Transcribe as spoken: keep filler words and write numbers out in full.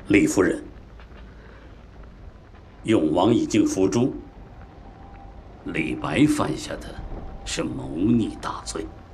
李夫人，永王已经伏诛，李白犯下的是谋逆大罪。